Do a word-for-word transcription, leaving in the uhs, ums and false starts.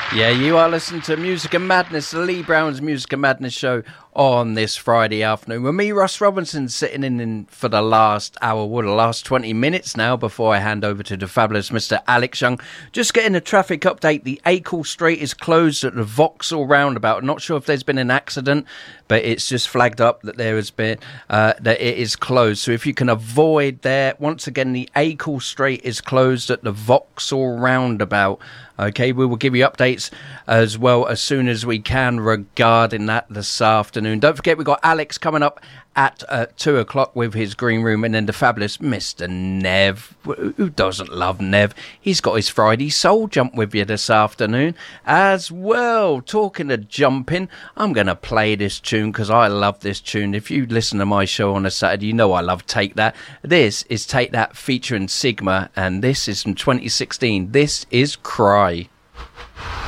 Yeah, you are listening to Music and Madness, the Lee Brown's Music and Madness show on this Friday afternoon. With me, Ross Robinson, sitting in, in for the last hour, well, the last twenty minutes now before I hand over to the fabulous Mister Alex Young. Just getting a traffic update. The Acle Street is closed at the Vauxhall roundabout. Not sure if there's been an accident, but it's just flagged up that there has been, uh, that it is closed. So if you can avoid there, once again, the Acle Street is closed at the Vauxhall roundabout. Okay, we will give you updates as well as soon as we can regarding that this afternoon. Don't forget, we've got Alex coming up at uh, two o'clock with his Green Room, and then the fabulous Mister Nev. Who doesn't love Nev? He's got his Friday Soul Jump with you this afternoon as well. Talking of jumping, I'm going to play this tune because I love this tune. If you listen to my show on a Saturday, you know I love Take That. This is Take That featuring Sigma, and this is from twenty sixteen. This is Cry.